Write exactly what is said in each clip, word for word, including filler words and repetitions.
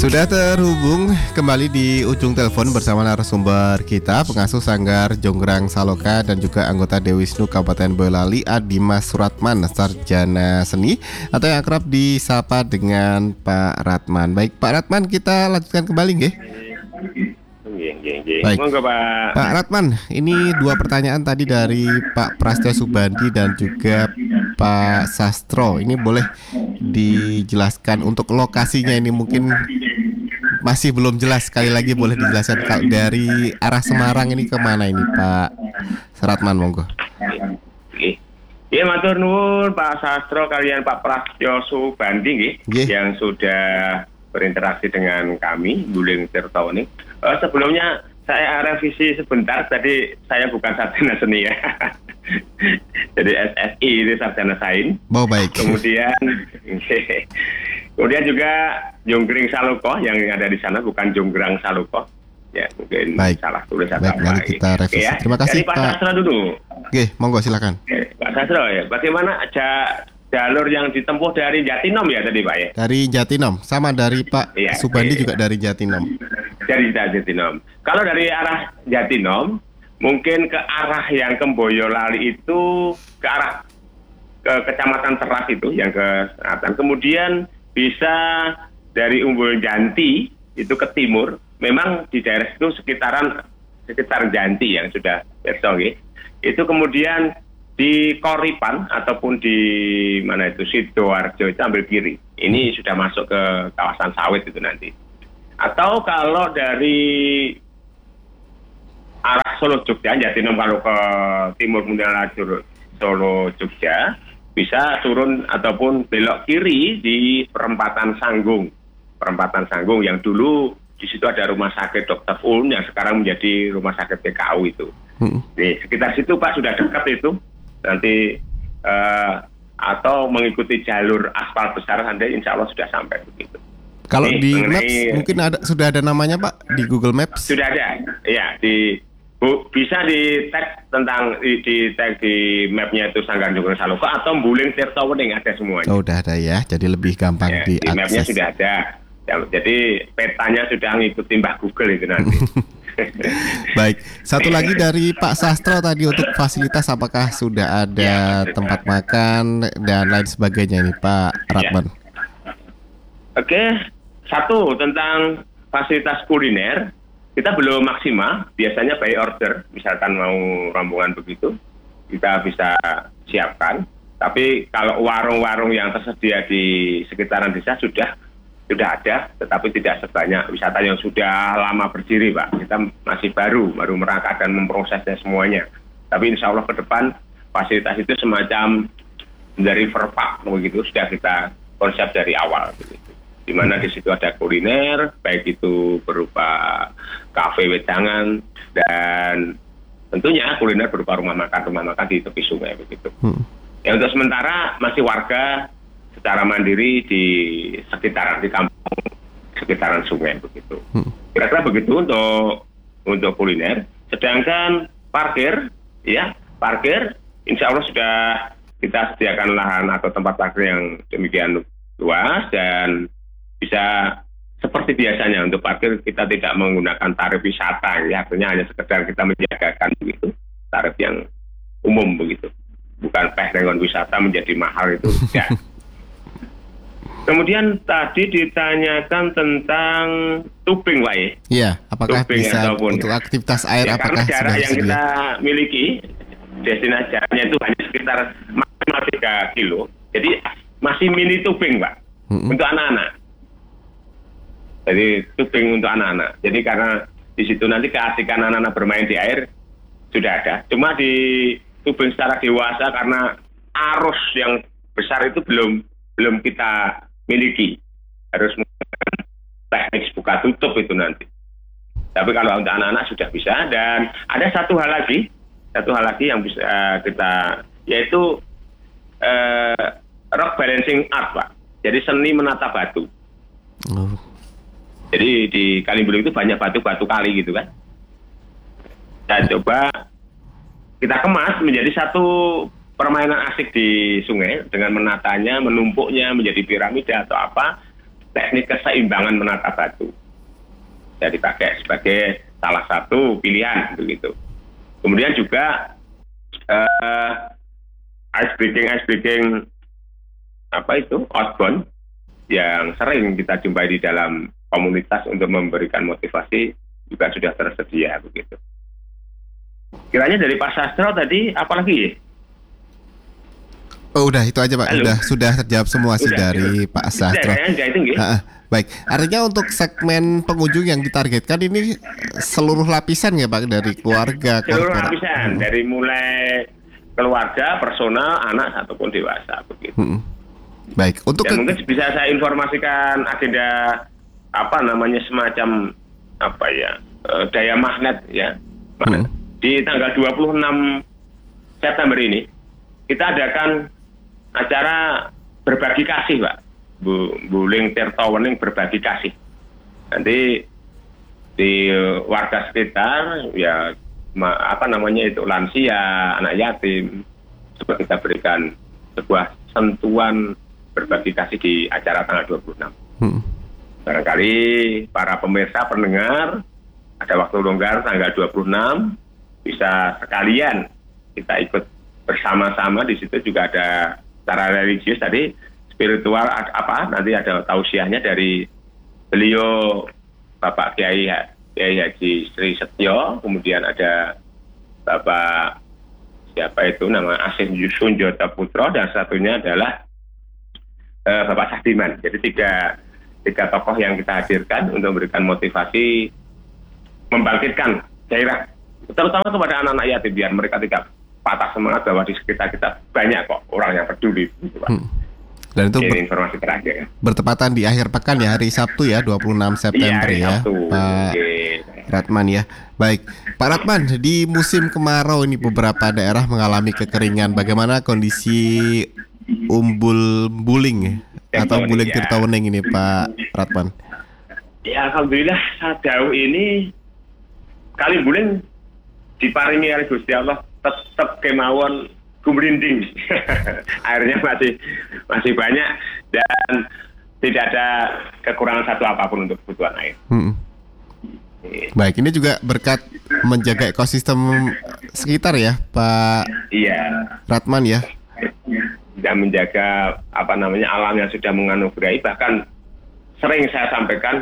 Sudah terhubung kembali di ujung telepon bersama narasumber kita, pengasuh Sanggar Jonggrang Saloka dan juga anggota Dewisnu Kabupaten Boyolali, Adimas Suratman, sarjana seni atau yang akrab disapa dengan Pak Ratman. Baik Pak Ratman, kita lanjutkan kembali nggih. Baik Monggo, Pak. Pak Ratman, ini dua pertanyaan tadi dari Pak Prastyo Subandi dan juga Pak Sastro. Ini boleh dijelaskan untuk lokasinya, ini mungkin masih belum jelas, sekali lagi boleh dijelaskan kalau dari arah Semarang ini kemana ini Pak Ratman, monggo. Iya, matur nuwun Pak Sastro kalian Pak Prastyo Subandi nggih yang sudah berinteraksi dengan kami Buling Tirtawani. Uh, sebelumnya saya revisi sebentar, tadi saya bukan sarjana seni ya. Jadi S S I ini sarjana sains. Oh, baik. Kemudian kemudian juga Jonggrang Saloka yang ada di sana, bukan Jonggrang Saloka. Ya, mungkin baik. Salah tulis atau baik, apa. Kita revisi. Ya. Terima kasih Pak. Pak Sastro dulu. Oke, monggo silakan. Oke, Pak Sastro ya, bagaimana aja jalur yang ditempuh dari Jatinom ya tadi Pak ya? Dari Jatinom, sama dari Pak ya, Subandi iya. juga dari Jatinom. Dari Jatinom. Kalau dari arah Jatinom, mungkin ke arah yang ke Boyolali itu ke arah ke Kecamatan Teras itu yang ke selatan. Kemudian bisa dari Umbul Janti itu ke timur. Memang di daerah itu sekitaran sekitar Janti yang sudah bersogi. Itu kemudian di Koripan ataupun di mana itu Sidoarjo itu ambil kiri. Ini sudah masuk ke kawasan sawit itu nanti. Atau kalau dari arah Solo Jogja, Jatinom kalau ke timur kemudian lajur Solo Jogja, bisa turun ataupun belok kiri di perempatan Sanggung. Perempatan Sanggung yang dulu di situ ada rumah sakit Dokter Ulm yang sekarang menjadi rumah sakit P K U itu. Hmm. Nih, sekitar situ Pak sudah dekat itu. Nanti uh, atau mengikuti jalur aspal besar nanti insya Allah sudah sampai begitu. Kalau Nih, di mengenai, Maps mungkin ada sudah ada namanya Pak di Google Maps. Sudah ada, ya di bu, bisa di tag tentang di, di tag di mapnya itu Sanggar Jonggrang Saloka atau Buling Tirtawani ada semuanya. Oh, udah ada ya, jadi lebih gampang ya, diakses. Di mapnya sudah ada, ya, jadi petanya sudah ngikuti Mbah Google itu nanti. Baik, satu lagi dari Pak Sastro tadi untuk fasilitas, apakah sudah ada ya, tempat makan dan lain sebagainya ini Pak Ratman? Ya. Oke, satu tentang fasilitas kuliner kita belum maksimal. Biasanya by order, misalkan mau rombongan begitu kita bisa siapkan. Tapi kalau warung-warung yang tersedia di sekitaran desa sudah sudah ada, tetapi tidak sebanyak wisata yang sudah lama berdiri, Pak. Kita masih baru, baru merangkak dan memprosesnya semuanya. Tapi insya Allah ke depan fasilitas itu semacam dari verpak, begitu sudah kita konsep dari awal, begitu. Di mana di situ ada kuliner, baik itu berupa kafe wedangan dan tentunya kuliner berupa rumah makan, rumah makan di tepi sungai, begitu. Hmm. Ya untuk sementara masih warga secara mandiri di sekitaran di kampung sekitaran sungai begitu. Hmm. Kira-kira begitu untuk untuk kuliner. Sedangkan parkir, ya parkir, insya Allah sudah kita sediakan lahan atau tempat parkir yang demikian luas dan bisa seperti biasanya untuk parkir kita tidak menggunakan tarif wisata, ya artinya hanya sekedar kita menjagakan begitu tarif yang umum begitu. Bukan peh dengan wisata menjadi mahal itu ya. Kemudian tadi ditanyakan tentang tubing, Pak. Iya, apakah tubing bisa ataupun, untuk aktivitas air ya, apakah karena jarak yang sedia? Kita miliki destinasi jaraknya itu hanya sekitar maksimal tiga kilo. Jadi masih mini tubing, Pak. Mm-hmm. Untuk anak-anak. Jadi tubing untuk anak-anak. Jadi karena di situ nanti keasikan anak-anak bermain di air sudah ada. Cuma di tubing secara dewasa karena arus yang besar itu belum belum kita miliki, harus menggunakan teknik buka tutup itu nanti. Tapi kalau untuk anak-anak sudah bisa. Dan ada satu hal lagi, satu hal lagi yang bisa uh, kita, yaitu uh, rock balancing art, Pak. Jadi seni menata batu. Oh. Jadi di Kalibuling itu banyak batu-batu kali gitu kan. Dan coba kita kemas menjadi satu permainan asik di sungai dengan menatanya, menumpuknya menjadi piramida atau apa. teknik keseimbangan menata batu. Jadi pakai sebagai salah satu pilihan begitu. Kemudian juga uh, ice breaking ice breaking apa itu outbound yang sering kita jumpai di dalam komunitas untuk memberikan motivasi juga sudah tersedia begitu. Kiranya dari Pak Sastro tadi apa lagi ya? Oh udah itu aja Pak. Halo. Udah sudah terjawab semua sih Udah, dari itu. Pak Sastro. Udah, ya, itu, ya. Uh, baik, artinya untuk segmen pengunjung yang ditargetkan ini seluruh lapisan ya Pak, dari keluarga, seluruh korporat. lapisan, hmm. dari mulai keluarga, personal, anak ataupun dewasa begitu. Hmm. Baik, untuk dan ke... mungkin bisa saya informasikan agenda apa namanya semacam apa ya daya magnet ya. Hmm. Di tanggal dua puluh enam September ini kita adakan acara berbagi kasih, Pak. Bu, Buling Tirta Wening berbagi kasih. Nanti di warga sekitar ya ma, apa namanya itu lansia, anak yatim, coba kita berikan sebuah sentuhan berbagi kasih di acara tanggal dua puluh enam. Hmm. Barangkali para pemirsa pendengar ada waktu longgar tanggal dua puluh enam bisa sekalian kita ikut bersama-sama. Di situ juga ada secara religius tadi, spiritual apa nanti ada tausiahnya dari beliau Bapak Kiai Kiai Haji Sri Setyo, kemudian ada Bapak siapa itu nama Asih Sunjata Putra, dan satunya adalah uh, Bapak Sahdiman. Jadi tiga tiga tokoh yang kita hadirkan untuk memberikan motivasi membangkitkan gairah terutama kepada anak-anak yatim biar mereka tidak patah semangat bahwa di sekitar kita banyak kok orang yang peduli gitu, Pak. Hmm. Dan itu ber- informasi terakhir ya. Bertepatan di akhir pekan ya, hari Sabtu ya, dua puluh enam September iya, ya, Sabtu. Pak okay. Ratman ya. Baik, Pak Ratman, di musim kemarau ini beberapa daerah mengalami kekeringan. Bagaimana kondisi umbul buling atau buling Tirta Wening ini, Pak Ratman? Ya, alhamdulillah sejauh ini kali buling diparingi oleh Gusti Allah tetap kemauan gumrinding. Airnya masih masih banyak dan tidak ada kekurangan satu apapun untuk kebutuhan air. Hmm. Baik, ini juga berkat menjaga ekosistem sekitar ya, Pak Iya. Ratman ya. Dan menjaga apa namanya alam yang sudah menganugerahi, bahkan sering saya sampaikan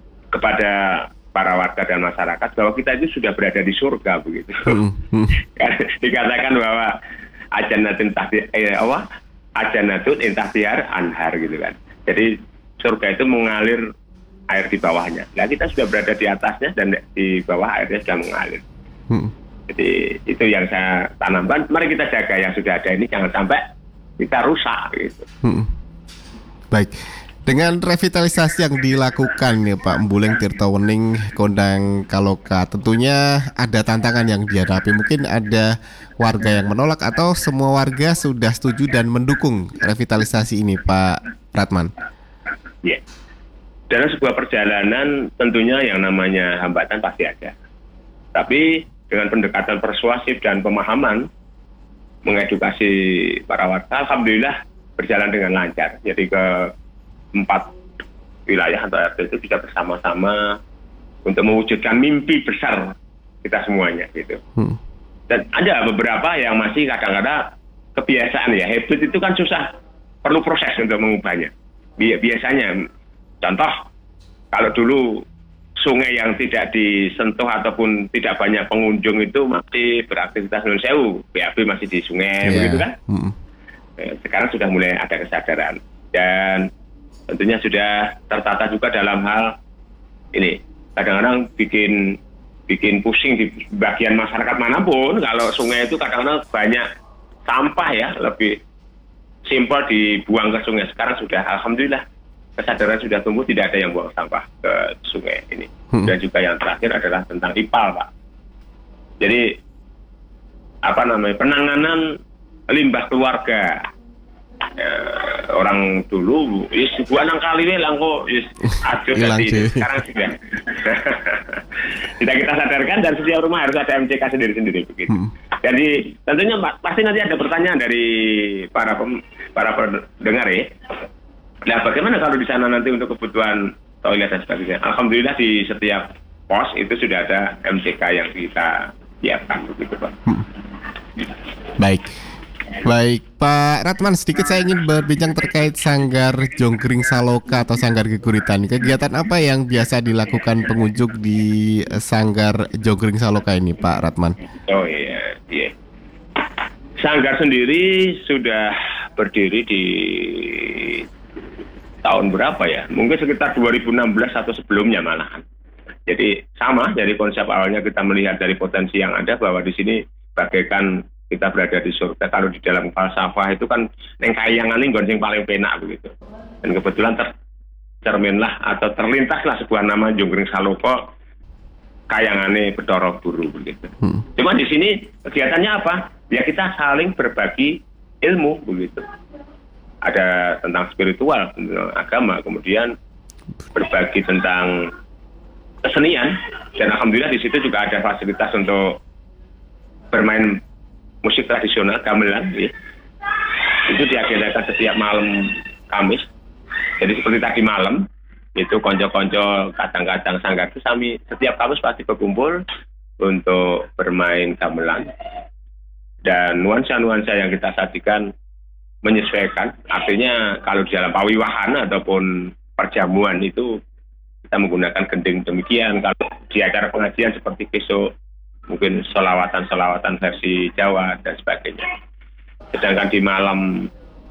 kepada para warga dan masyarakat bahwa kita itu sudah berada di surga begitu. Hmm. Hmm. Dikatakan bahwa ajanatun tahti eh, apa? Ajanatun intahtiar anhar gitu kan. Jadi surga itu mengalir air di bawahnya. Nah, kita sudah berada di atasnya dan di bawah airnya sudah mengalir. Hmm. Jadi itu yang saya tanamkan. Mari kita jaga yang sudah ada ini, jangan sampai kita rusak gitu. Hmm. Baik. Dengan revitalisasi yang dilakukan ya Pak, Mbuling Tirta Wening Kondang Kaloka, tentunya ada tantangan yang dihadapi. Mungkin ada warga yang menolak atau semua warga sudah setuju dan mendukung revitalisasi ini, Pak Ratman? Ya, dalam sebuah perjalanan tentunya yang namanya hambatan pasti ada. Tapi dengan pendekatan persuasif dan pemahaman, mengedukasi para warga, alhamdulillah berjalan dengan lancar. Jadi ke empat wilayah atau R T itu bisa bersama-sama untuk mewujudkan mimpi besar kita semuanya gitu. Hmm. Dan ada beberapa yang masih kadang-kadang kebiasaan ya, habit itu kan susah, perlu proses untuk mengubahnya. Biasanya, contoh kalau dulu sungai yang tidak disentuh ataupun tidak banyak pengunjung itu masih beraktivitas non sewu, B A B masih di sungai, yeah. begitu kan? Hmm. Sekarang sudah mulai ada kesadaran dan tentunya sudah tertata juga dalam hal ini. Kadang-kadang bikin bikin pusing di bagian masyarakat manapun kalau sungai itu kadang-kadang banyak sampah ya, lebih simpel dibuang ke sungai. Sekarang sudah alhamdulillah kesadaran sudah tumbuh, tidak ada yang buang sampah ke sungai ini. Hmm. Dan juga yang terakhir adalah tentang I P A L, Pak. Jadi apa namanya penanganan limbah keluarga. Ya, orang dulu is gua nang kali we langko is aduh tadi sekarang sudah tidak kita sadarkan, dan setiap rumah harus ada M C K sendiri-sendiri begitu. Hmm. Jadi tentunya pasti nanti ada pertanyaan dari para pem, para pendengar ya. Nah, bagaimana kalau di sana nanti untuk kebutuhan toilet dan sebagainya? Alhamdulillah di setiap pos itu sudah ada M C K yang kita siapkan begitu, Pak. Hmm. Baik. Baik, Pak Ratman, sedikit saya ingin berbincang terkait Sanggar Jonggring Saloka atau Sanggar Geguritan. Kegiatan apa yang biasa dilakukan pengunjung di Sanggar Jonggring Saloka ini, Pak Ratman? Oh iya, iya. Sanggar sendiri sudah berdiri di tahun berapa ya? Mungkin sekitar dua ribu enam belas atau sebelumnya malahan. Jadi sama dari konsep awalnya kita melihat dari potensi yang ada bahwa di sini bagaikan kita berada di surga. Kalau di dalam falsafah itu kan neng kayangan ini yang paling penak begitu. Dan kebetulan tercerminlah atau terlintaslah sebuah nama Jonggring Saloka kayangane Bathara Guru begitu. Hmm. Cuma di sini kegiatannya apa? Ya kita saling berbagi ilmu begitu. Ada tentang spiritual, tentang agama, kemudian berbagi tentang kesenian, dan alhamdulillah di situ juga ada fasilitas untuk bermain musik tradisional gamelan, ya. Itu diagendakan setiap malam Kamis. Jadi seperti tadi malam itu konco-konco kadang-kadang sanggar itu kami setiap Kamis pasti berkumpul untuk bermain gamelan, dan nuansa-nuansa yang kita sajikan menyesuaikan. Artinya kalau di dalam pawiwahan ataupun perjamuan itu kita menggunakan gending demikian. Kalau di acara pengajian seperti besok mungkin solawatan-solawatan versi Jawa dan sebagainya. Sedangkan di malam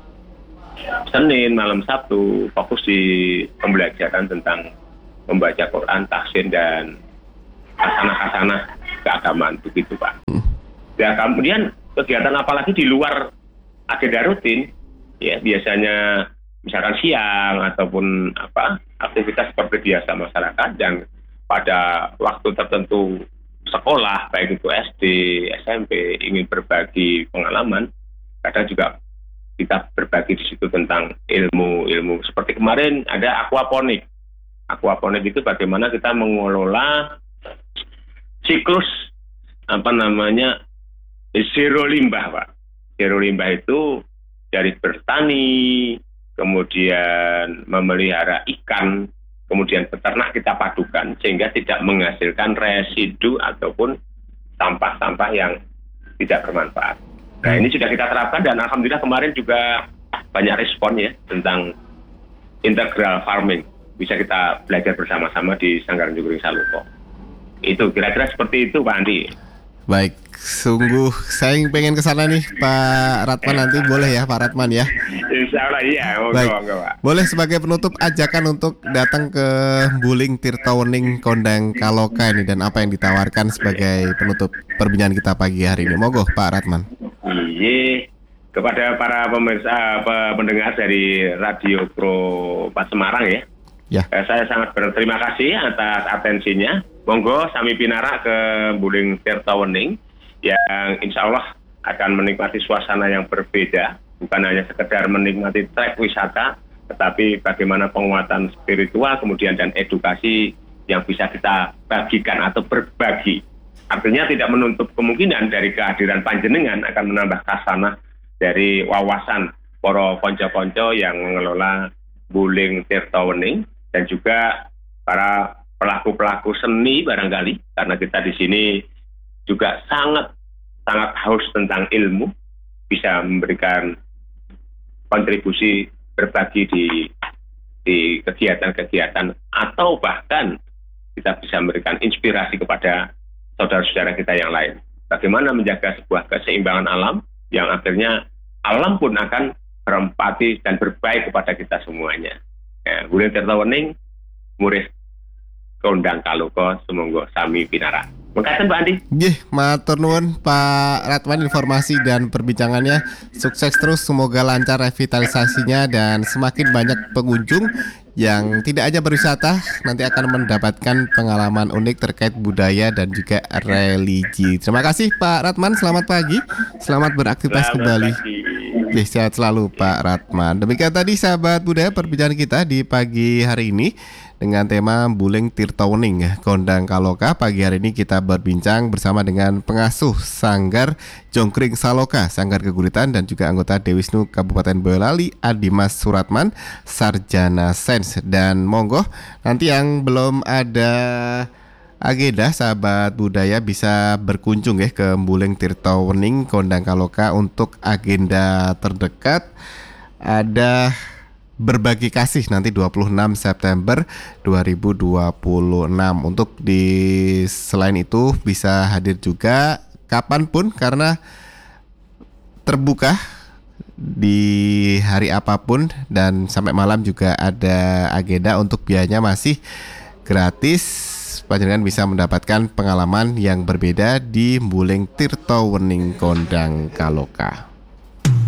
Senin, malam Sabtu fokus di pembelajaran tentang membaca Quran, tahsin, dan hasanah-hasanah keagamaan begitu, Pak. Ya, kemudian kegiatan apalagi di luar agenda rutin, ya biasanya misalkan siang ataupun apa aktivitas seperti biasa masyarakat, dan pada waktu tertentu sekolah baik itu S D, S M P ingin berbagi pengalaman, kadang juga kita berbagi di situ tentang ilmu-ilmu. Seperti kemarin ada aquaponik. Aquaponik itu bagaimana kita mengelola siklus apa namanya zero limbah, Pak. Zero limbah itu dari bertani, kemudian memelihara ikan, kemudian peternak kita padukan sehingga tidak menghasilkan residu ataupun sampah-sampah yang tidak bermanfaat. Nah, ini sudah kita terapkan dan alhamdulillah kemarin juga banyak respon ya tentang integral farming. Bisa kita belajar bersama-sama di Sanggar Jonggring Saloka. Itu kira-kira seperti itu, Pak Andi. Baik, sungguh saya pengen ke sana nih Pak Ratman, nanti boleh ya Pak Ratman ya? Insya Allah iya. Monggo, baik, monggo, Pak. Boleh sebagai penutup ajakan untuk datang ke Buling Tirtawening Kondang Kaloka ini, dan apa yang ditawarkan sebagai penutup perbincangan kita pagi hari ini. Monggo Pak Ratman. Iya, kepada para pemirsa, pendengar dari Radio Pro Pak Semarang ya. Ya. Saya sangat berterima kasih atas atensinya. Monggo sami pinarak ke Buling Tirtawening yang insya Allah akan menikmati suasana yang berbeda, bukan hanya sekedar menikmati trek wisata, tetapi bagaimana penguatan spiritual kemudian dan edukasi yang bisa kita bagikan atau berbagi. Artinya tidak menutup kemungkinan dari kehadiran panjenengan akan menambah khasanah dari wawasan para konco-konco yang mengelola Buling Tirtawening, dan juga para pelaku-pelaku seni barangkali, karena kita di sini juga sangat sangat haus tentang ilmu, bisa memberikan kontribusi berbagi di di kegiatan-kegiatan, atau bahkan kita bisa memberikan inspirasi kepada saudara-saudara kita yang lain. Bagaimana menjaga sebuah keseimbangan alam yang akhirnya alam pun akan berempati dan berbaik kepada kita semuanya. Ya, Buling Tirtawening murid Kondang Kaloka sumangga sami pinara. Mekaten Pak Andi. Nggih, matur nuwun Pak Ratman informasi dan perbincangannya. Sukses terus, semoga lancar revitalisasinya dan semakin banyak pengunjung yang tidak hanya berwisata, nanti akan mendapatkan pengalaman unik terkait budaya dan juga religi. Terima kasih Pak Ratman, selamat pagi. Selamat beraktivitas Selamat kembali. pagi. Oke, sehat selalu Pak Ratman. Demikian tadi sahabat budaya perbincangan kita di pagi hari ini dengan tema Mbuling Tirtawening Kondang Kaloka. Pagi hari ini kita berbincang bersama dengan pengasuh Sanggar Jongkring Saloka, Sanggar Keguritan, dan juga anggota Dewisnu Kabupaten Boyolali, Adimas Suratman, Sarjana Sains. Dan monggo nanti yang belum ada agenda, sahabat budaya bisa berkunjung ya ke Mbuling Tirtawening Kondang Kaloka untuk agenda terdekat. Ada berbagi kasih nanti dua puluh enam September dua ribu dua puluh enam. Untuk di selain itu bisa hadir juga kapanpun karena terbuka di hari apapun, dan sampai malam juga ada agenda. Untuk biayanya masih gratis. Panjenengan bisa mendapatkan pengalaman yang berbeda di Mbuling Tirtawening Kondang Kaloka.